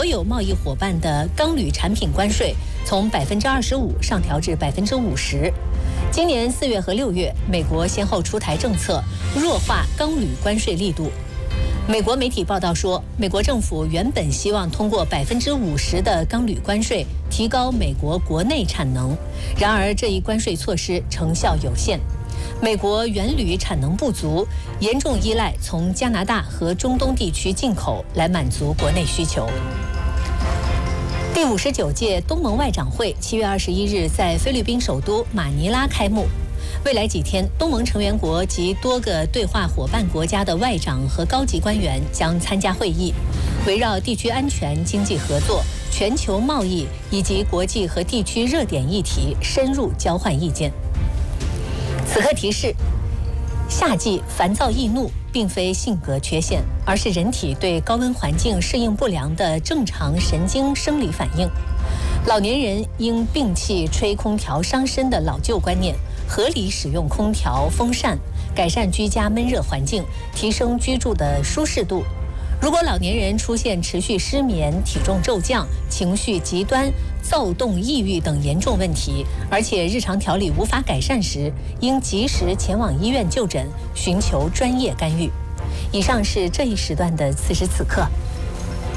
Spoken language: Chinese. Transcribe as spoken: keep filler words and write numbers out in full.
有贸易伙伴的钢铝产品关税从百分之二十五上调至百分之五十。今年四月和六月，美国先后出台政策，弱化钢铝关税力度。美国媒体报道说，美国政府原本希望通过百分之五十的钢铝关税提高美国国内产能，然而这一关税措施成效有限。美国原铝产能不足，严重依赖从加拿大和中东地区进口来满足国内需求。第五十九届东盟外长会七月二十一日在菲律宾首都马尼拉开幕。未来几天，东盟成员国及多个对话伙伴国家的外长和高级官员将参加会议，围绕地区安全、经济合作、全球贸易以及国际和地区热点议题深入交换意见。此刻提示：夏季烦躁易怒并非性格缺陷，而是人体对高温环境适应不良的正常神经生理反应。老年人应摒弃吹空调伤身的老旧观念，合理使用空调、风扇，改善居家闷热环境，提升居住的舒适度。如果老年人出现持续失眠、体重骤降、情绪极端、躁动、抑郁等严重问题，而且日常调理无法改善时，应及时前往医院就诊，寻求专业干预。以上是这一时段的此时此刻。